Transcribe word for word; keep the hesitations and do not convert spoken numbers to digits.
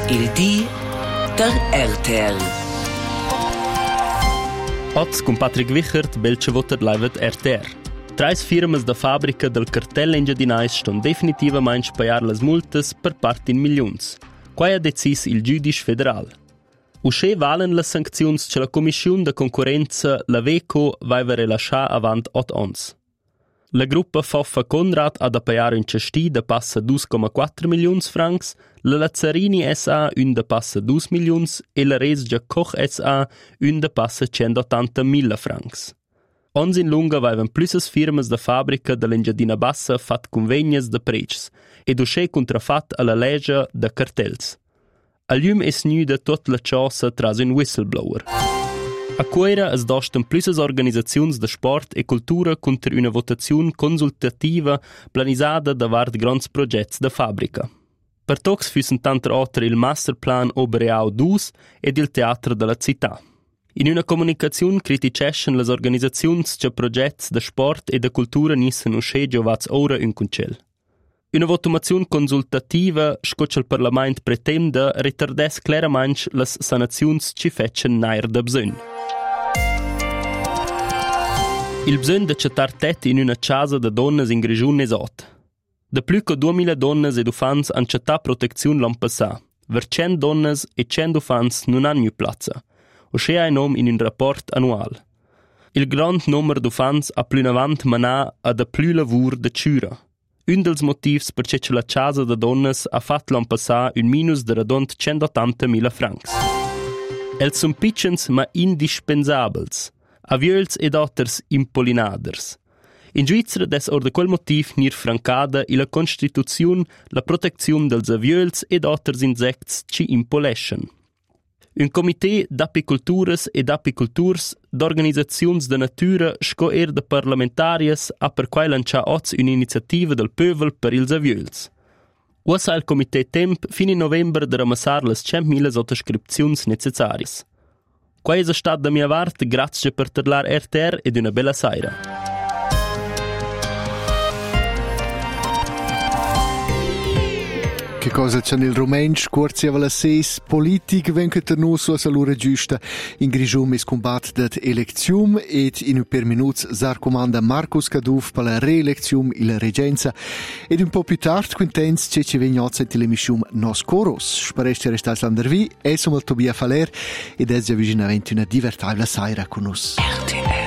Il di der R T L. Oz con Patrick Wichert, belce voter livet R T R. Trais firmas da fabbrica del cartel engiadinais ston definitivamente spaiar las multas per part in milions. Quai ha decis il giudice federal. Usce valen las sanczions che la Commissione de Concorrenza, la VECO, vaiva relasciar avant ot ons. La gruppa Foffa Conrad ha da pagare un cesti da passa due virgola quattro milions francs, la Lazzarini S A un da passa due milions e la Resgia Koch S A un da passa centottanta mila francs. Ons in lunga vaivan plussas firmas da fabbrica de l'Engiadina Bassa fat convegnas de precs ed usce contrafat alla legge de cartels. Allium es nuda tot la cosa tras un whistleblower. A Cuera es dostan plussas organisaziuns de sport e cultura contra una votazione consultativa planisada davart grands projets de fabbrica. Per tocs füssen tanter otre il Masterplan Obereau due ed il Teatro della Città. In una comunicazione criticescen las organisaziuns che projets de sport e de cultura nissen usce giovats ora un concel. Una votazione consultativa scoccia il Parlament pretende retardes claramente las sanaziuns ci fecen nair da bsön. Il bsön de cettar tet in una casa de donnas in Grigiun es ot. De plü che duemila donnas ed ufans han cettar protezione l'an passà. Ver cent donnas e cent ufans non han miu plazza. Usce ha nom in un rapport annual. Il grand numero d'ufans ha plü navant manà a da plü lavur de ciura. Un dels motivs per ce la casa de donnas ha fat l'an passà un minus de radont centottanta mila francs. Els sun pitchens ma indispensabels. Aviöls ed otters impollinaders. In Svizzera des or de quel motiv nir francada e la Constituzione la protezione dels aviöls ed otters insects ci impoleschen. Un comité d'apicultures ed apiculturs d'organisaziuns de natura sco er de parlamentarias ha per quai lancià oz un'iniziativa del pövel per ils aviöls. Ussa il comité temp fin in november de ramassar las centmila sottoscripziuns necessarias. Quai è stat da mia parte, grazie per parlar R T R ed una bella saira. Che cosa c'è nel romanzo, corsi alla ses, politica venche ternus su salura giusta, in Grigium es combat dat electium ed in un per minuts zar comanda Marcus Caduf per la reelectium e la regenza ed un po' più tard quintens ce ci vegnozza in telemissium Nos Coros. Spareste restas l'andervi, e som al Tobia Faler ed es già vicina una divertibile saira con us.